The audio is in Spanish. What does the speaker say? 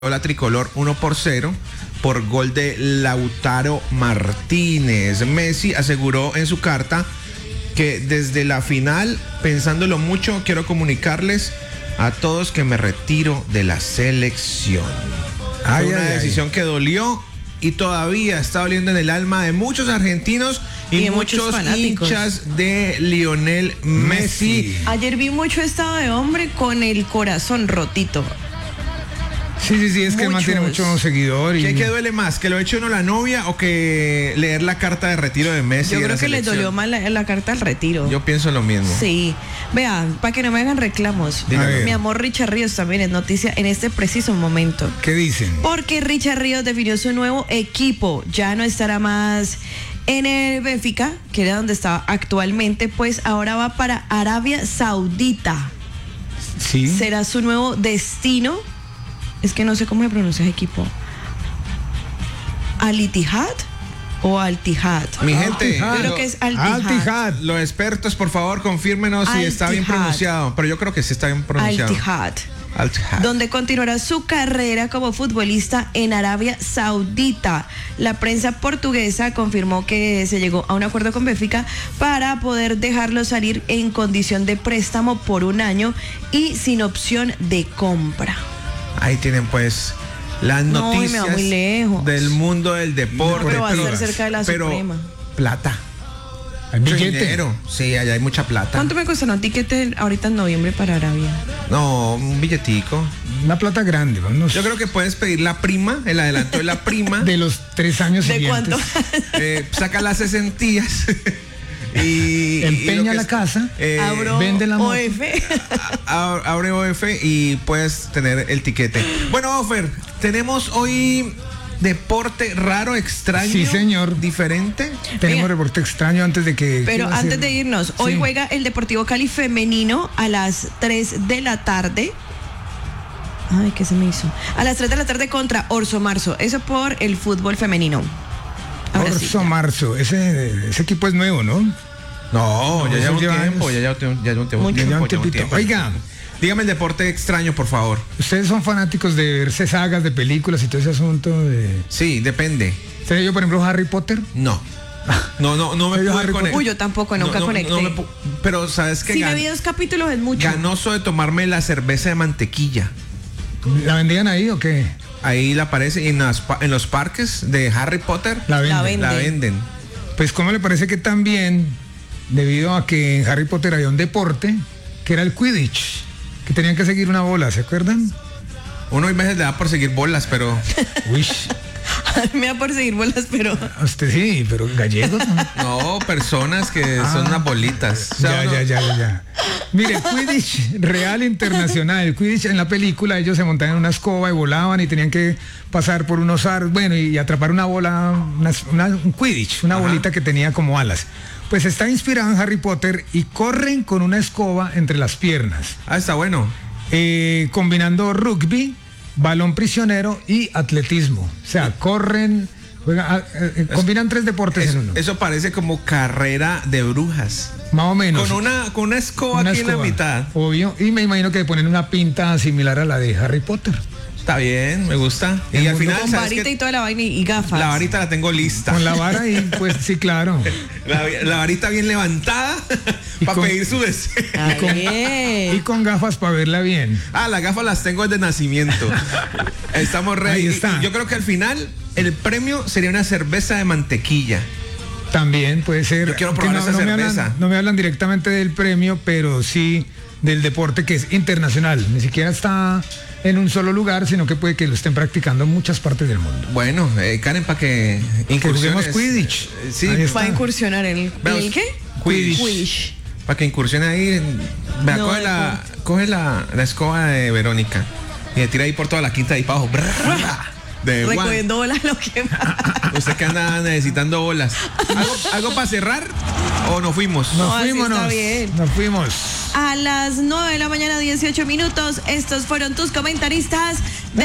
la tricolor 1-0 por gol de Lautaro Martínez. Messi aseguró en su carta que desde la final, pensándolo mucho, quiero comunicarles a todos que me retiro de la selección. Fue una decisión que dolió y todavía está doliendo en el alma de muchos argentinos y de muchos hinchas de Lionel Messi. Ayer vi mucho estado de hombre con el corazón rotito. Sí, es que mantiene mucho seguidor. ¿Qué duele más? ¿Que lo eche uno la novia o que leer la carta de retiro de Messi? Yo creo que le dolió más la carta del retiro. Yo pienso lo mismo. Sí. Vean, para que no me hagan reclamos. Mi amor Richard Ríos también es noticia en este preciso momento. ¿Qué dicen? Porque Richard Ríos definió su nuevo equipo. Ya no estará más en el Benfica, que era donde estaba actualmente, pues ahora va para Arabia Saudita. Sí. Será su nuevo destino. Es que no sé cómo se pronuncia ese equipo. ¿Al-Ittihad o Al-Ittihad? Mi gente, yo creo que es Al-Ittihad. Los expertos, por favor, confírmenos si está bien pronunciado. Pero yo creo que sí está bien pronunciado. Al-Ittihad. Donde continuará su carrera como futbolista en Arabia Saudita. La prensa portuguesa confirmó que se llegó a un acuerdo con Benfica para poder dejarlo salir en condición de préstamo por 1 año y sin opción de compra. Ahí tienen pues las noticias muy lejos del mundo del deporte. Pero va a ser cerca de la Suprema. Plata. ¿Hay billete? Dinero. Sí, allá hay mucha plata. ¿Cuánto me cuesta un tiquete ahorita en noviembre para Arabia? No, un billetico. Una plata grande, vamos. Yo creo que puedes pedir la prima, el adelanto de la prima. De los 3 años ¿De siguientes. ¿Cuánto? Saca las cesentías. Y empeña la casa, vende la moto. OF. Abre OF y puedes tener el tiquete. Bueno, Ofer, tenemos hoy deporte raro, extraño. Sí, señor. Diferente. Tenemos reporte extraño antes de que... Pero antes de irnos, hoy juega el Deportivo Cali femenino a las 3 de la tarde. Ay, ¿qué se me hizo? A las 3 de la tarde contra Orso Marzo. Eso por el fútbol femenino. Orso Marzo, ese equipo es nuevo, ¿no? No, ya lleva un tiempo. Oiga, dígame el deporte extraño, por favor. ¿Ustedes son fanáticos de verse sagas de películas y todo ese asunto de...? Sí, depende. ¿Sería yo, por ejemplo, Harry Potter? No me pude conectar. Uy, yo tampoco, nunca conecté. Pero ¿sabes qué? Sí, me vi 2 capítulos, es mucho. Ganoso de tomarme la cerveza de mantequilla. ¿La vendían ahí o qué? Ahí la aparece en los parques de Harry Potter. La venden. Pues ¿cómo le parece que también, debido a que en Harry Potter había un deporte, que era el Quidditch, que tenían que seguir una bola, ¿se acuerdan? Uno a veces le da por seguir bolas, pero... Uy. Me da por seguir bolas, pero... Usted sí, pero gallegos, ¿no? No, personas que son unas bolitas. O sea, ya. Mire, Quidditch real internacional. Quidditch en la película, ellos se montaban en una escoba y volaban y tenían que pasar por unos aros, bueno, y atrapar una bola, un Quidditch, una bolita que tenía como alas. Pues está inspirado en Harry Potter y corren con una escoba entre las piernas. Ah, está bueno. Combinando rugby, balón prisionero y atletismo. O sea, corren, juegan, combinan 3 deportes en uno. Eso parece como carrera de brujas. Más o menos. Con una escoba aquí en la mitad. Obvio. Y me imagino que ponen una pinta similar a la de Harry Potter. Está bien, me gusta. Y al final, con varita y toda la vaina y gafas. La varita la tengo lista. Con la vara y pues sí, claro. La varita bien levantada para pedir su deseo. Y con gafas para verla bien. Las gafas las tengo desde nacimiento. Estamos ready. Ahí está. Yo creo que al final el premio sería una cerveza de mantequilla. También puede ser. Yo quiero probar esa cerveza. No me hablan directamente del premio, pero sí del deporte que es internacional. Ni siquiera está en un solo lugar, sino que puede que lo estén practicando en muchas partes del mundo. Bueno, Karen, para que incursionemos Quidditch. Sí, va a incursionar en el ¿qué? Quidditch. Para que incursione ahí. Coge la escoba de Verónica y le tira ahí por toda la quinta de ahí para abajo. Recogiendo bolas lo que va. Usted que anda necesitando bolas. ¿Algo para cerrar? ¿O nos fuimos? Nos fuimos. A las 9 de la mañana, 18 minutos. Estos fueron tus comentaristas.